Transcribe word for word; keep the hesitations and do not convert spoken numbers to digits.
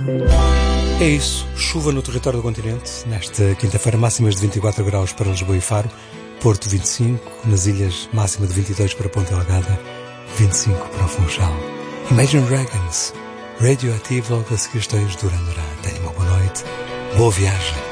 É isso, chuva no território do continente. Nesta quinta-feira, máximas de vinte e quatro graus para Lisboa e Faro, Porto vinte e cinco, nas ilhas máxima de vinte e dois para Ponta Delgada, vinte e cinco para o Funchal. Imagine Dragons, radioativo, logo a seguir esteios Duran Duran. Tenha uma boa noite, boa viagem.